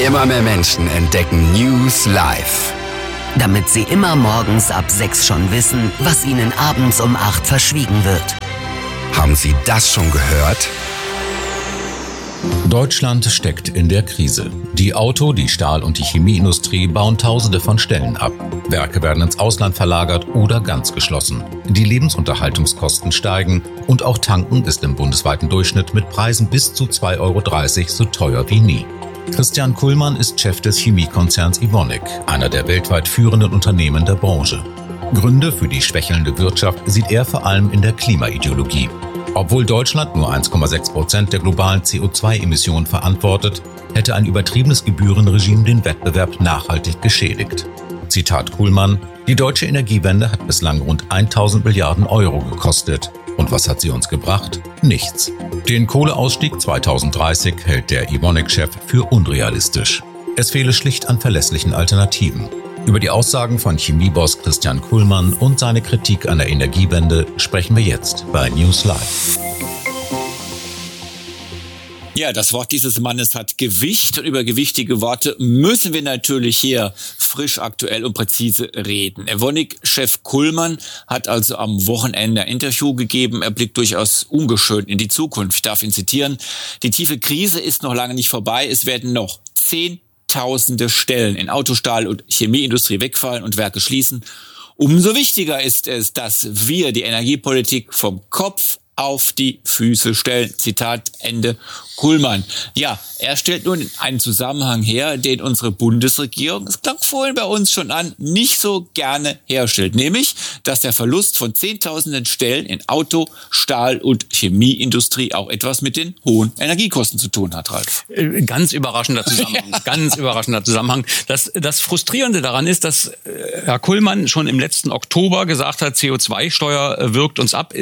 Immer mehr Menschen entdecken News live. Damit sie immer morgens ab 6 schon wissen, was ihnen abends um 8 verschwiegen wird. Haben Sie das schon gehört? Deutschland steckt in der Krise. Die Auto-, die Stahl- und die Chemieindustrie bauen Tausende von Stellen ab. Werke werden ins Ausland verlagert oder ganz geschlossen. Die Lebensunterhaltungskosten steigen und auch tanken ist im bundesweiten Durchschnitt mit Preisen bis zu 2,30 € so teuer wie nie. Christian Kullmann ist Chef des Chemiekonzerns Evonik, einer der weltweit führenden Unternehmen der Branche. Gründe für die schwächelnde Wirtschaft sieht er vor allem in der Klimaideologie. Obwohl Deutschland nur 1,6% der globalen CO2-Emissionen verantwortet, hätte ein übertriebenes Gebührenregime den Wettbewerb nachhaltig geschädigt. Zitat Kullmann: Die deutsche Energiewende hat bislang rund 1.000 Milliarden Euro gekostet. Und was hat sie uns gebracht? Nichts. Den Kohleausstieg 2030 hält der Evonik-Chef für unrealistisch. Es fehle schlicht an verlässlichen Alternativen. Über die Aussagen von Chemieboss Christian Kullmann und seine Kritik an der Energiewende sprechen wir jetzt bei News Live. Ja, das Wort dieses Mannes hat Gewicht und über gewichtige Worte müssen wir natürlich hier frisch, aktuell und präzise reden. Evonik-Chef Kullmann hat also am Wochenende ein Interview gegeben. Er blickt durchaus ungeschönt in die Zukunft. Ich darf ihn zitieren: Die tiefe Krise ist noch lange nicht vorbei. Es werden noch Zehntausende Stellen in Auto-, Stahl- und Chemieindustrie wegfallen und Werke schließen. Umso wichtiger ist es, dass wir die Energiepolitik vom Kopf auf die Füße stellen. Zitat Ende Kullmann. Ja, er stellt nun einen Zusammenhang her, den unsere Bundesregierung, es klang vorhin bei uns schon an, nicht so gerne herstellt. Nämlich, dass der Verlust von Zehntausenden Stellen in Auto-, Stahl- und Chemieindustrie auch etwas mit den hohen Energiekosten zu tun hat, Ralf. Ganz überraschender Zusammenhang. Ganz überraschender Zusammenhang. Das Frustrierende daran ist, dass Herr Kullmann schon im letzten Oktober gesagt hat, CO2-Steuer wirkt uns ab,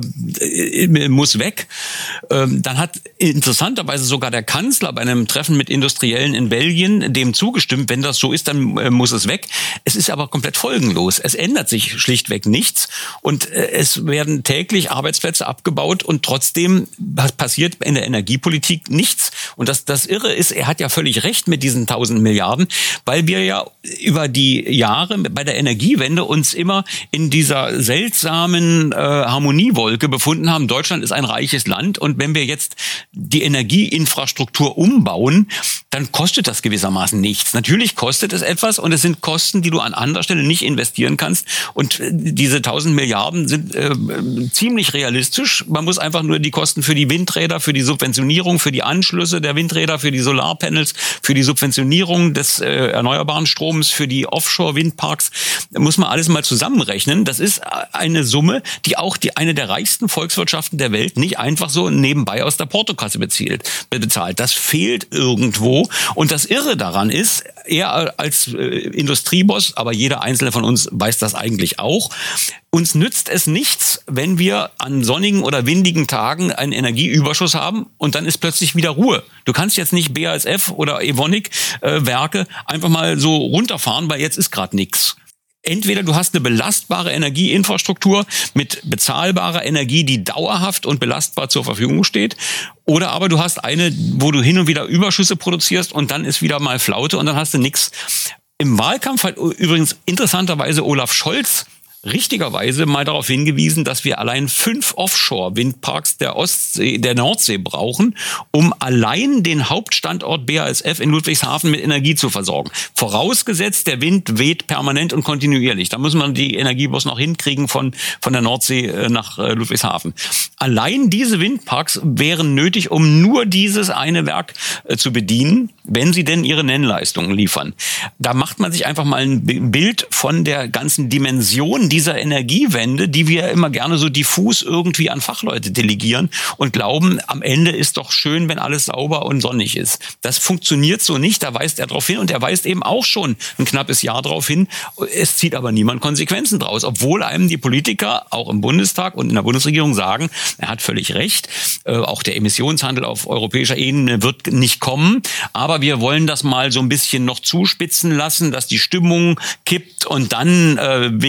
muss weg. Dann hat interessanterweise sogar der Kanzler bei einem Treffen mit Industriellen in Belgien dem zugestimmt. Wenn das so ist, dann muss es weg. Es ist aber komplett folgenlos. Es ändert sich schlichtweg nichts und es werden täglich Arbeitsplätze abgebaut und trotzdem passiert in der Energiepolitik nichts. Und das Irre ist, er hat ja völlig recht mit diesen 1.000 Milliarden, weil wir ja über die Jahre bei der Energiewende uns immer in dieser seltsamen Harmoniewolke befunden haben. Deutschland ist ein reiches Land und wenn wir jetzt die Energieinfrastruktur umbauen, dann kostet das gewissermaßen nichts. Natürlich kostet es etwas und es sind Kosten, die du an anderer Stelle nicht investieren kannst. Und diese 1.000 Milliarden sind ziemlich realistisch. Man muss einfach nur die Kosten für die Windräder, für die Subventionierung, für die Anschlüsse der Windräder, für die Solarpanels, für die Subventionierung des erneuerbaren Stroms, für die Offshore-Windparks, muss man alles mal zusammenrechnen. Das ist eine Summe, die auch eine der reichsten Volkswirtschaften der Welt nicht einfach so nebenbei aus der Portokasse bezahlt. Das fehlt irgendwo. Und das Irre daran ist, er als Industrieboss, aber jeder Einzelne von uns weiß das eigentlich auch, uns nützt es nichts, wenn wir an sonnigen oder windigen Tagen einen Energieüberschuss haben und dann ist plötzlich wieder Ruhe. Du kannst jetzt nicht BASF oder Evonik Werke einfach mal so runterfahren, weil jetzt ist gerade nichts. Entweder du hast eine belastbare Energieinfrastruktur mit bezahlbarer Energie, die dauerhaft und belastbar zur Verfügung steht, oder aber du hast eine, wo du hin und wieder Überschüsse produzierst und dann ist wieder mal Flaute und dann hast du nichts. Im Wahlkampf hat übrigens interessanterweise Olaf Scholz richtigerweise mal darauf hingewiesen, dass wir allein 5 Offshore-Windparks der Nordsee brauchen, um allein den Hauptstandort BASF in Ludwigshafen mit Energie zu versorgen. Vorausgesetzt, der Wind weht permanent und kontinuierlich. Da muss man die Energie bloß noch hinkriegen von der Nordsee nach Ludwigshafen. Allein diese Windparks wären nötig, um nur dieses eine Werk zu bedienen, wenn sie denn ihre Nennleistungen liefern. Da macht man sich einfach mal ein Bild von der ganzen Dimension dieser Energiewende, die wir immer gerne so diffus irgendwie an Fachleute delegieren und glauben, am Ende ist doch schön, wenn alles sauber und sonnig ist. Das funktioniert so nicht, da weist er darauf hin und er weist eben auch schon ein knappes Jahr darauf hin. Es zieht aber niemand Konsequenzen draus, obwohl einem die Politiker auch im Bundestag und in der Bundesregierung sagen, er hat völlig recht, auch der Emissionshandel auf europäischer Ebene wird nicht kommen, aber wir wollen das mal so ein bisschen noch zuspitzen lassen, dass die Stimmung kippt und dann wickeln wir es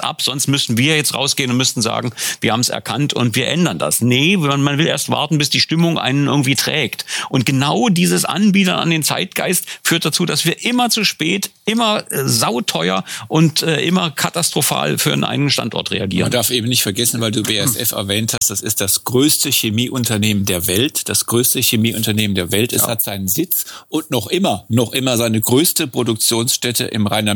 ab, sonst müssten wir jetzt rausgehen und müssten sagen, wir haben es erkannt und wir ändern das. Nee, man will erst warten, bis die Stimmung einen irgendwie trägt. Und genau dieses Anbiedern an den Zeitgeist führt dazu, dass wir immer zu spät, immer sauteuer und immer katastrophal für einen eigenen Standort reagieren. Man darf eben nicht vergessen, weil du BASF erwähnt hast, das ist das größte Chemieunternehmen der Welt. Das größte Chemieunternehmen der Welt. Es hat seinen Sitz und noch immer seine größte Produktionsstätte im Rheinland